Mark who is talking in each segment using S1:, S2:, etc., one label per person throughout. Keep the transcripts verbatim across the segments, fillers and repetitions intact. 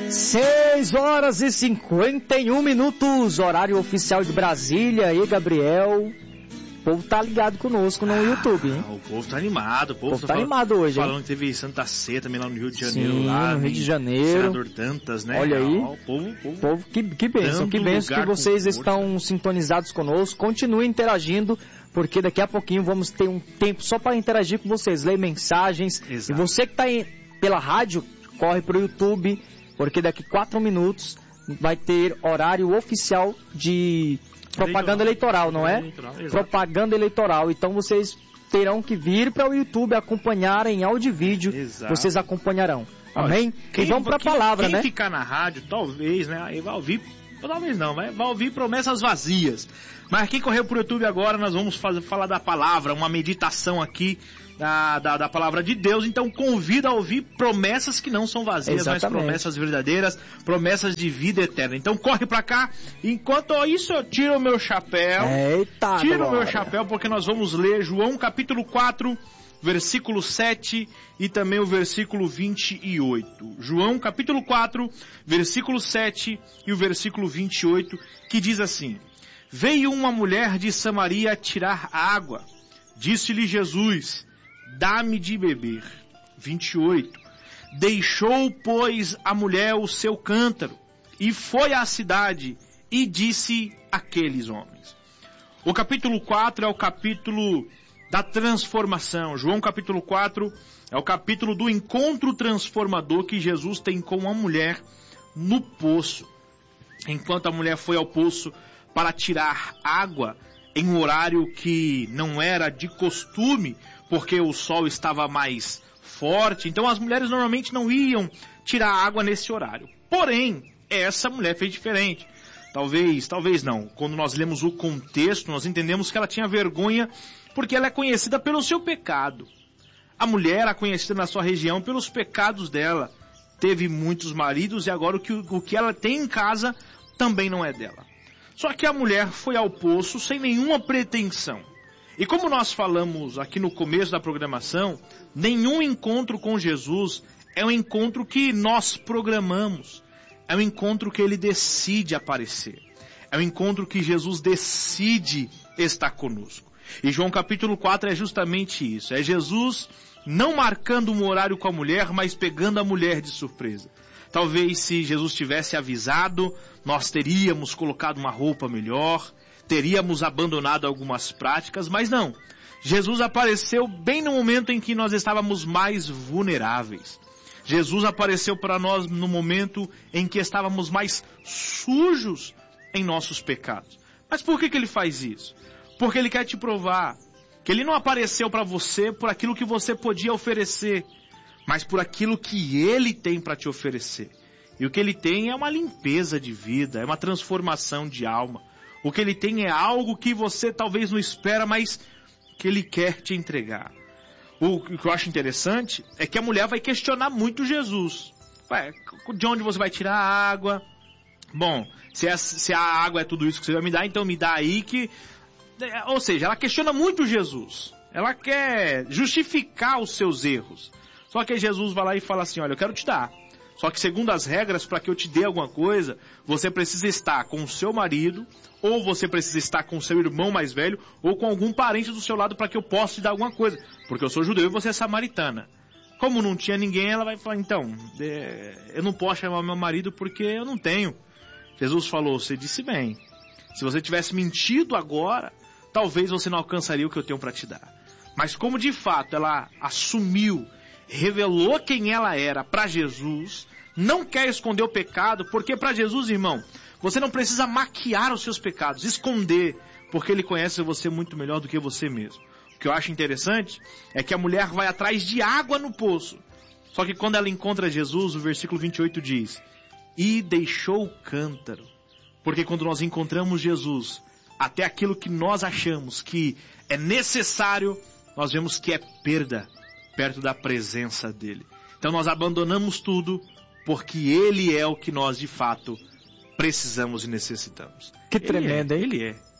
S1: seis horas e cinquenta e um minutos, horário oficial de Brasília. E Gabriel, o povo tá ligado conosco no ah, YouTube, hein?
S2: O povo tá animado, o povo,
S1: o povo
S2: tá,
S1: tá animado hoje,
S2: falando
S1: hein?
S2: que teve Santa Sé também lá no Rio de Janeiro.
S1: Sim,
S2: lá
S1: no Rio de Janeiro.
S2: Senador Dantas, né?
S1: Olha aí.
S2: Ah, o povo, o povo,
S1: povo que, que bênção, que bênção que vocês estão sintonizados conosco. Continuem interagindo, porque daqui a pouquinho vamos ter um tempo só para interagir com vocês, ler mensagens.
S2: Exato.
S1: E você que tá em, pela rádio, corre pro YouTube, porque daqui quatro minutos vai ter horário oficial de propaganda eleitoral, eleitoral não é? Eleitoral, propaganda eleitoral. Então vocês terão que vir para o YouTube acompanhar em áudio e vídeo. Exato. Vocês acompanharão. Amém? Quem, e vamos para a palavra,
S2: quem
S1: né?
S2: Quem ficar na rádio, talvez, né? Aí vai ouvir, talvez não, vai, vai ouvir promessas vazias. Mas quem correu pro YouTube agora, nós vamos fazer, falar da palavra, uma meditação aqui da, da, da palavra de Deus. Então convido a ouvir promessas que não são vazias, Exatamente. Mas promessas verdadeiras, promessas de vida eterna. Então corre pra cá. Enquanto isso eu tiro o meu chapéu.
S1: Eita,
S2: tiro o meu chapéu porque nós vamos ler João capítulo quatro, versículo sete e também o versículo vinte e oito. João capítulo quatro, versículo sete e o versículo vinte e oito, que diz assim: Veio uma mulher de Samaria tirar água. Disse-lhe Jesus: Dá-me de beber. vinte e oito. Deixou, pois, a mulher o seu cântaro e foi à cidade e disse àqueles homens. O capítulo quatro é o capítulo da transformação. João capítulo quatro é o capítulo do encontro transformador que Jesus tem com uma mulher no poço. Enquanto a mulher foi ao poço para tirar água em um horário que não era de costume, porque o sol estava mais forte, então as mulheres normalmente não iam tirar água nesse horário. Porém, essa mulher fez diferente. Talvez, talvez não. Quando nós lemos o contexto, nós entendemos que ela tinha vergonha porque ela é conhecida pelo seu pecado. A mulher era conhecida na sua região pelos pecados dela. Teve muitos maridos e agora o que, o que ela tem em casa também não é dela. Só que a mulher foi ao poço sem nenhuma pretensão. E como nós falamos aqui no começo da programação, nenhum encontro com Jesus é um encontro que nós programamos. É um encontro que ele decide aparecer. É um encontro que Jesus decide estar conosco. E João capítulo quatro é justamente isso. É Jesus não marcando um horário com a mulher, mas pegando a mulher de surpresa. Talvez se Jesus tivesse avisado, nós teríamos colocado uma roupa melhor, teríamos abandonado algumas práticas, mas não. Jesus apareceu bem no momento em que nós estávamos mais vulneráveis. Jesus apareceu para nós no momento em que estávamos mais sujos em nossos pecados. Mas por que que ele faz isso? Porque ele quer te provar que ele não apareceu para você por aquilo que você podia oferecer, mas por aquilo que ele tem para te oferecer. E o que ele tem é uma limpeza de vida, é uma transformação de alma. O que ele tem é algo que você talvez não espera, mas que ele quer te entregar. O que eu acho interessante é que a mulher vai questionar muito Jesus. Ué, de onde você vai tirar a água? Bom, se a, se a água é tudo isso que você vai me dar, então me dá aí que... Ou seja, ela questiona muito Jesus. Ela quer justificar os seus erros. Só que Jesus vai lá e fala assim, olha, eu quero te dar. Só que segundo as regras, para que eu te dê alguma coisa, você precisa estar com o seu marido, ou você precisa estar com o seu irmão mais velho, ou com algum parente do seu lado para que eu possa te dar alguma coisa. Porque eu sou judeu e você é samaritana. Como não tinha ninguém, ela vai falar, então, é, eu não posso chamar meu marido porque eu não tenho. Jesus falou, você disse bem. Se você tivesse mentido agora, talvez você não alcançaria o que eu tenho para te dar. Mas como de fato ela assumiu, revelou quem ela era para Jesus, não quer esconder o pecado, porque para Jesus, irmão, você não precisa maquiar os seus pecados, esconder, porque ele conhece você muito melhor do que você mesmo. O que eu acho interessante é que a mulher vai atrás de água no poço. Só que quando ela encontra Jesus, o versículo vinte e oito diz, e deixou o cântaro. Porque quando nós encontramos Jesus, até aquilo que nós achamos que é necessário, nós vemos que é perda perto da presença dele. Então nós abandonamos tudo porque ele é o que nós de fato precisamos e necessitamos.
S1: Que tremendo, hein?
S2: Ele é.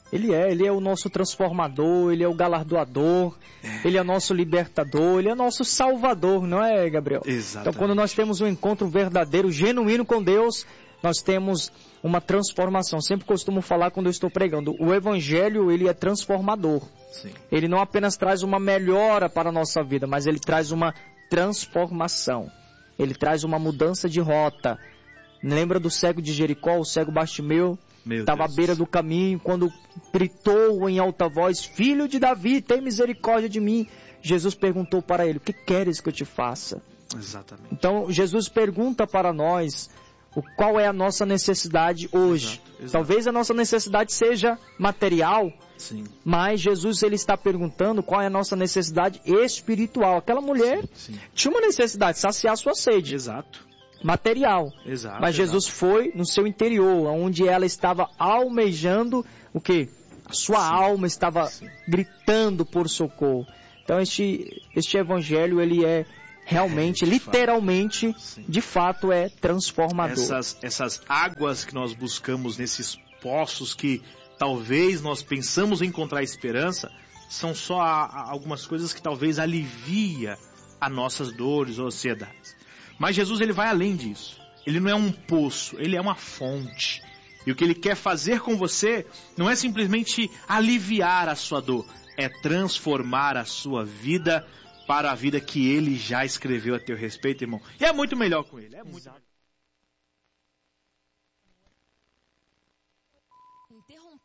S1: Ele é, ele é o nosso transformador, ele é o galardoador, é. ele é o nosso libertador, ele é o nosso salvador, não é, Gabriel?
S2: Exatamente.
S1: Então, quando nós temos um encontro verdadeiro, genuíno com Deus, nós temos uma transformação. Sempre costumo falar quando eu estou pregando, o Evangelho, ele é transformador.
S2: Sim.
S1: Ele não apenas traz uma melhora para a nossa vida, mas ele traz uma transformação. Ele traz uma mudança de rota. Lembra do cego de Jericó, o cego Bartimeu? Estava à beira do caminho, quando gritou em alta voz, Filho de Davi, tem misericórdia de mim. Jesus perguntou para ele, o que queres que eu te faça?
S2: Exatamente.
S1: Então, Jesus pergunta para nós, o, qual é a nossa necessidade hoje.
S2: Exato, exato.
S1: Talvez a nossa necessidade seja material,
S2: sim.
S1: mas Jesus ele está perguntando qual é a nossa necessidade espiritual. Aquela mulher
S2: sim, sim.
S1: tinha uma necessidade, saciar sua sede.
S2: Exato.
S1: Material.
S2: Exato,
S1: mas Jesus
S2: exato.
S1: foi no seu interior, onde ela estava almejando o quê? A sua sim, alma estava sim. gritando por socorro. Então este, este evangelho ele é realmente, é, de literalmente, fato. de fato é transformador.
S2: Essas, essas águas que nós buscamos nesses poços que talvez nós pensamos encontrar esperança, são só a, a, algumas coisas que talvez alivia as nossas dores ou ansiedades. Mas Jesus ele vai além disso. Ele não é um poço, ele é uma fonte. E o que ele quer fazer com você não é simplesmente aliviar a sua dor, é transformar a sua vida para a vida que ele já escreveu a teu respeito, irmão. E é muito melhor com ele. É muito...